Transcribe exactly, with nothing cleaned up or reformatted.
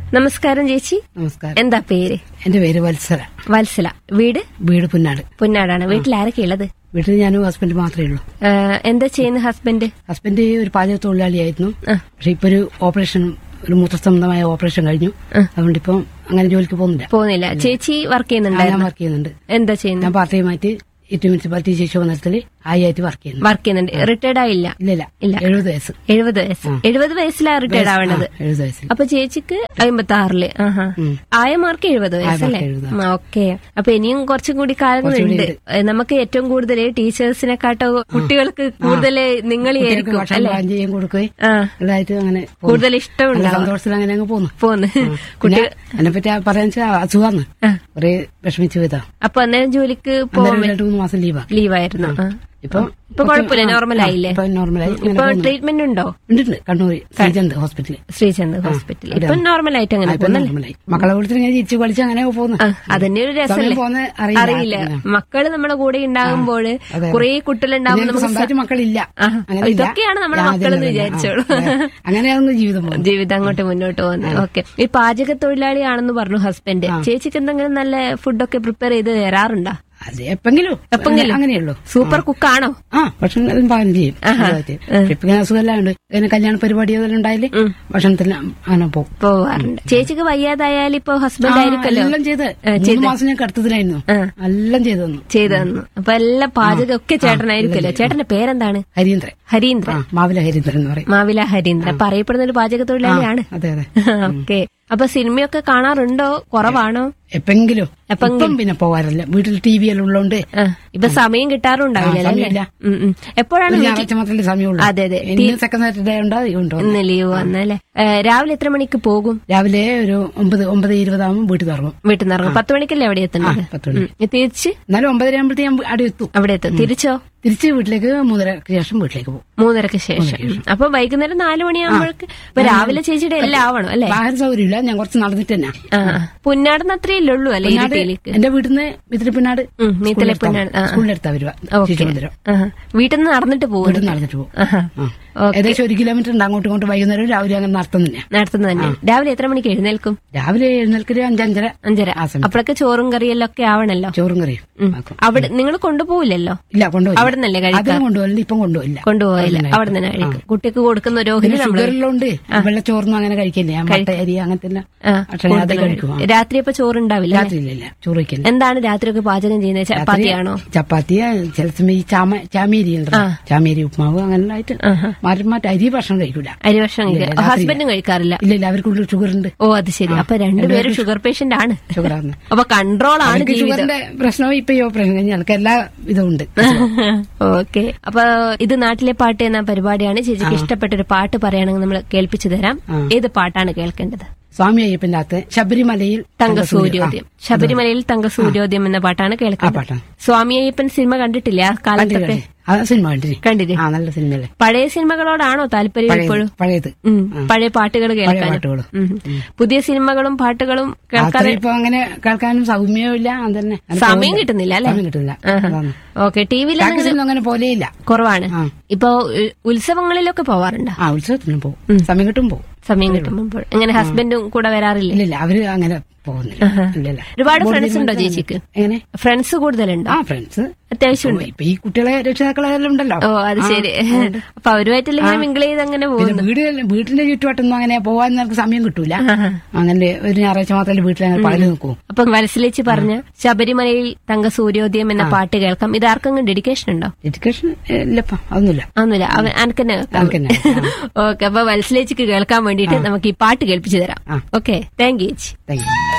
നമസ്കാരം ചേച്ചി. നമസ്കാരം. എന്താ പേര്? എന്റെ പേര് വത്സല. വത്സല. വീട്? വീട് പുന്നാട്. പുന്നാടാണ്. വീട്ടിൽ ആരൊക്കെ ഉള്ളത്? വീട്ടിൽ ഞാനും ഹസ്ബൻഡ് മാത്രമേ ഉള്ളൂ. എന്താ ചെയ്യുന്ന ഹസ്ബൻഡ്? ഹസ്ബൻഡ് ഒരു പാചക തൊഴിലാളിയായിരുന്നു. പക്ഷെ ഇപ്പൊ ഒരു ഓപ്പറേഷൻ, ഒരു മൂത്രസംബന്ധമായ ഓപ്പറേഷൻ കഴിഞ്ഞു. അതുകൊണ്ട് ഇപ്പം അങ്ങനെ ജോലിക്ക് പോകുന്നില്ല. പോകുന്നില്ല. ചേച്ചി വർക്ക് ചെയ്യുന്നുണ്ട്? ഞാൻ വർക്ക് ചെയ്യുന്നുണ്ട്. എന്താ ചെയ്യുന്നത്? ഞാൻ പാർട്ട് ടൈമായിട്ട് ഏറ്റവും മുനിസിപ്പാലിറ്റി ശിശു വനത്തിൽ ആയിട്ട് വർക്ക് ചെയ്യുന്നു. വർക്ക് ചെയ്യുന്നുണ്ട്. റിട്ടയർഡ് ആയില്ല? ഇല്ല ഇല്ല. എഴുപത് വയസ്സ്. എഴുപത് വയസ്സ്. എഴുപത് വയസ്സിലാണ് റിട്ടയർഡ് ആവേണ്ടത്. എഴുപത് വയസ്സിൽ. അപ്പൊ ചേച്ചിക്ക് അമ്പത്തി ആറില്. ആയമാർക്ക് എഴുപത് വയസ്സല്ലേ? ഓക്കെ. അപ്പൊ ഇനിയും കുറച്ചും കൂടി കാലങ്ങളുണ്ട്. നമുക്ക് ഏറ്റവും കൂടുതൽ ടീച്ചേഴ്സിനെക്കാട്ടോ കുട്ടികൾക്ക് കൂടുതൽ നിങ്ങളായിരിക്കും കൂടുതൽ ഇഷ്ടമുണ്ട്. സന്തോഷത്തിൽ അങ്ങനെ അങ്ങ് പോന്നു പോന്ന് കുട്ടികൾ അതിനെ പറ്റി പറയാൻ വെച്ചാൽ അസുഖമാണ് കുറെ വിഷമിച്ചു പോയതാ. അപ്പൊ അന്നേരം ജോലിക്ക് പോകാൻ മൂന്ന് മാസം ലീവാ ലീവായിരുന്നു. ഇപ്പൊ ഇപ്പൊ കുഴപ്പമില്ല, നോർമലായില്ലേ? നോർമലായി. ഇപ്പൊ ട്രീറ്റ്മെന്റ് ഉണ്ടോ? ഉണ്ട്, കണ്ണൂർ ശ്രീചന്ദ് ഹോസ്പിറ്റലിൽ. ശ്രീചന്ദ് ഹോസ്പിറ്റലിൽ ഇപ്പൊ നോർമലായിട്ട് അങ്ങനെ പോകുന്നല്ലേ? മക്കളെ കൂടെ ഇങ്ങനെ ചിരിച്ചു കളിച്ച് അങ്ങനെ പോകുന്നു. അതന്നെ ഒരു രസമല്ലേ? അറിയില്ല. മക്കള് നമ്മുടെ കൂടെ ഉണ്ടാകുമ്പോൾ കുറെ കുട്ടികളുണ്ടാകുമ്പോൾ സ്വന്തമായിട്ട് മക്കളില്ല. ഇതൊക്കെയാണ് നമ്മുടെ മക്കളെന്ന് വിചാരിച്ചോളൂ. അങ്ങനെയാണെന്ന് ജീവിതം ജീവിതം അങ്ങോട്ട് മുന്നോട്ട് പോകുന്നത്. ഓക്കെ. ഈ പാചക തൊഴിലാളിയാണെന്ന് പറഞ്ഞു ഹസ്ബൻഡ്. ചേച്ചിക്ക് എന്തെങ്കിലും നല്ല ഫുഡൊക്കെ പ്രിപ്പയർ ചെയ്ത് തരാറുണ്ടോ? അത് എപ്പെങ്കിലും എപ്പെങ്കിലും അങ്ങനെയുള്ളൂ. സൂപ്പർ കുക്കാണോ? ആ, ഭക്ഷണം പാകം ചെയ്യും. ഇപ്പൊ അസുഖമെല്ലാം ഉണ്ട്. അങ്ങനെ കല്യാണ പരിപാടികളെല്ലാം ഉണ്ടായാല് ഭക്ഷണത്തിൽ അങ്ങനെ പോകും പോവാറുണ്ട്. ചേച്ചിക്ക് വയ്യാതായാലും ഇപ്പൊ ഹസ്ബൻഡ് ആയിരിക്കല്ലോ എല്ലാം ചെയ്ത്. മൂന്ന് മാസം ഞാൻ കടത്തത്തിലായിരുന്നു. എല്ലാം ചെയ്തു തന്നു ചെയ്തു തന്നു. അപ്പൊ എല്ലാം പാചകം ഒക്കെ ചേട്ടനായിരിക്കല്ലോ. ചേട്ടന്റെ പേരെന്താണ്? ഹരീന്ദ്രൻ. ഹരീന്ദ്രൻ. മാവില ഹരീന്ദ്രൻ എന്ന് പറയും. മാവില ഹരീന്ദ്രൻ. അപ്പൊ അറിയപ്പെടുന്ന ഒരു പാചക തൊഴിലാളിയാണ്. അതെ അതെ. ഓക്കെ. അപ്പൊ സിനിമയൊക്കെ കാണാറുണ്ടോ? കുറവാണോ? എപ്പെങ്കിലും. എപ്പം പിന്നെ പോകാറില്ല. വീട്ടിൽ ടി വി എല്ലാം ഉള്ളതുകൊണ്ട് ഇപ്പൊ സമയം കിട്ടാറുണ്ടാവില്ല. എപ്പോഴാണ് മാത്രമേ സമയമുള്ളൂ. അതെ അതെ. സെക്കൻഡ് സാറ്റർഡേ ഉണ്ടോ? ഇന്ന് ലീവ് വന്നല്ലേ. രാവിലെ എത്ര മണിക്ക് പോകും? രാവിലെ ഒരു ഒമ്പത് ഒമ്പത് ഇരുപതാകുമ്പോൾ വീട്ടിൽ നിന്ന് ഇറങ്ങും. വീട്ടിൽ നിന്ന് ഇറങ്ങും. പത്ത് മണിക്കല്ലേ അവിടെ എത്തുന്നത്? പത്ത് മണി. തിരിച്ച് എന്നാലും ഒമ്പതര ആകുമ്പോഴത്തേക്കും അവിടെ എത്തും. അവിടെ എത്തും. തിരിച്ചോ? തിരിച്ച് വീട്ടിലേക്ക് മൂന്നരക്ക് ശേഷം വീട്ടിലേക്ക് പോകും. മൂന്നരക്ക് ശേഷം. അപ്പൊ വൈകുന്നേരം നാലു മണിയാകുമ്പോഴേക്ക് ഇപ്പൊ രാവിലെ ചേച്ചിയുടെ എല്ലാം ആവണം അല്ലെ? വാഹന സൗകര്യമില്ല. ഞാൻ കുറച്ച് നടന്നിട്ട് തന്നെ. പുന്നാട് അത്രയല്ലേ ഉള്ളൂ അല്ലെ? എന്റെ വീട്ടിൽ നിന്ന് മിത്തിലെ പിന്നാട് മീത്തലെ പിന്നാട് സ്കൂളിലെടുത്താ വരുവാ. വീട്ടിൽ നിന്ന് നടന്നിട്ട് പോകും. വീട്ടിൽ നടന്നിട്ട് പോകും. ഏകദേശം ഒരു കിലോമീറ്റർ ഉണ്ട് അങ്ങോട്ടും ഇങ്ങോട്ട്. വൈകുന്നേരം രാവിലെ അങ്ങനെ നടത്തുന്ന തന്നെ. നടത്തുന്നത് തന്നെ. രാവിലെ എത്ര മണിക്ക് എഴുന്നേൽക്കും? രാവിലെ എഴുന്നേൽക്കൊരു അഞ്ചഞ്ചര. അഞ്ചര. അപ്പോഴൊക്കെ ചോറും കറിയെല്ലാം ഒക്കെ ആവണല്ലോ. ചോറും കറിയും അവിടെ നിങ്ങൾ കൊണ്ടുപോകില്ലല്ലോ? ഇല്ല, കൊണ്ടുപോയി. അവിടെ നിന്നല്ലേ കഴിക്കാം? കൊണ്ടുപോകില്ല. ഇപ്പം കൊണ്ടുപോയില്ല. കൊണ്ടുപോയില്ല. അവിടെ തന്നെ കഴിക്കും. കുട്ടിക്ക് കൊടുക്കുന്ന രോഹിണി ഷുഗറിലുണ്ട്. വെള്ളച്ചോറൊന്നും അങ്ങനെ കഴിക്കില്ല. മട്ട അരി അങ്ങനത്തെ കഴിക്കും. രാത്രി അപ്പൊ ചോറുണ്ടാവില്ല? രാത്രിയില്ല, ചോറ് വയ്ക്കില്ല. എന്താണ് രാത്രിയൊക്കെ പാചകം ചെയ്യുന്നത്? ചപ്പാത്തിയാണോ? ചപ്പാത്തി, ചില സമയം ഈ ചാമ ചാമേരി ഉണ്ടോ, ചാമേരി ഉപ്മാവ് അങ്ങനെ ആയിട്ട് മാറ്റി മാറ്റി. അരി ഭക്ഷണം കഴിക്കൂല. അരി ഭക്ഷണം ഹസ്ബൻഡും കഴിക്കാറില്ല? ഇല്ല ഇല്ല, അവർക്ക് കൂടുതൽ ഷുഗർ ഉണ്ട്. ഓ അത് ശരി. അപ്പൊ രണ്ടുപേരും ഷുഗർ പേഷ്യന്റ് ആണ്. ഷുഗറാണ്. അപ്പൊ കൺട്രോൾ ആണ്. ഷുഗറിന്റെ പ്രശ്നം ഇപ്പൊ ഈ ഓപ്പറേഷൻ കഴിഞ്ഞ ആൾക്ക് എല്ലാ ഇതും ഉണ്ട്. ഓക്കെ. അപ്പൊ ഇത് നാട്ടിലെ പാട്ട് എന്ന പരിപാടിയാണ്. ചേച്ചിക്ക് ഇഷ്ടപ്പെട്ട ഒരു പാട്ട് പറയുകയാണെങ്കിൽ നമ്മൾ കേൾപ്പിച്ചു തരാം. ഏത് പാട്ടാണ് കേൾക്കേണ്ടത്? സ്വാമി അയ്യപ്പന്റെ അകത്ത് ശബരിമലയിൽ തങ്കസൂര്യോദയം. ശബരിമലയിൽ തങ്കസൂര്യോദയം എന്ന പാട്ടാണ് കേൾക്കുന്നത്. സ്വാമി അയ്യപ്പൻ സിനിമ കണ്ടിട്ടില്ലേ ആ കാലത്തൊക്കെ? സിനിമ കണ്ടില്ലേ? കണ്ടില്ലേ? നല്ല സിനിമയല്ലേ. പഴയ സിനിമകളോടാണോ താല്പര്യം ഇപ്പോഴും? പഴയത്. പഴയ പാട്ടുകൾ കേൾക്കാൻ. പുതിയ സിനിമകളും പാട്ടുകളും കേൾക്കാൻ ഇപ്പൊ അങ്ങനെ കേൾക്കാനും സൗമ്യമില്ല. അതന്നെ സമയം കിട്ടുന്നില്ല അല്ലെ? കിട്ടുന്നില്ല. ഓക്കെ. ടിവിയിൽ അങ്ങനെ പോലെയില്ല, കുറവാണ്. ഇപ്പൊ ഉത്സവങ്ങളിലൊക്കെ പോവാറുണ്ടോ? ആ, ഉത്സവത്തിനും പോകും. സമയം കിട്ടും പോകും. സമയം കിട്ടുമ്പോൾ. എങ്ങനെ ഹസ്ബൻഡും കൂടെ വരാറില്ല? ഇല്ല, അവര് അങ്ങനെ പോകുന്നില്ല. ഒരുപാട് ഫ്രണ്ട്സ് ഉണ്ടോ ചേച്ചിക്ക്? എങ്ങനെ ഫ്രണ്ട്സ് കൂടുതലുണ്ടോ? ആ, ഫ്രണ്ട്സ് അത്യാവശ്യം. ഇപ്പൊ ഈ കുട്ടികളെ രക്ഷിതാക്കളെല്ലാം ഉണ്ടല്ലോ. ഓ അത് ശരി. അപ്പൊ അവരുമായിട്ടല്ലേ ഇങ്ങനെ മിങ്കിൾ ചെയ്ത് അങ്ങനെ പോകുന്നു. വീട് വീട്ടിന്റെ ചുറ്റുവട്ടൊന്നും അങ്ങനെ പോകാൻ നമുക്ക് സമയം കിട്ടൂല. അങ്ങനെ ഒരു ഞായറാഴ്ച മാത്രമേ വീട്ടിൽ അങ്ങനെ പകല് നിൽക്കും. അപ്പൊ വത്സലേച്ചി പറഞ്ഞ ശബരിമലയിൽ തങ്കസൂര്യോദയം എന്ന പാട്ട് കേൾക്കാം. ഇത് ആർക്കെങ്കിലും ഡെഡിക്കേഷൻ ഉണ്ടോ? ഡെഡിക്കേഷൻ ഇല്ലപ്പാ, അതൊന്നുമില്ല. ഒന്നുമില്ല, അനക്കന്നെ. ഓക്കെ. അപ്പൊ വത്സലേച്ചിക്ക് കേൾക്കാൻ വേണ്ടിട്ട് നമുക്ക് ഈ പാട്ട് കേൾപ്പിച്ചു തരാം. ഓക്കെ. താങ്ക് യു ചേച്ചി. Thank you.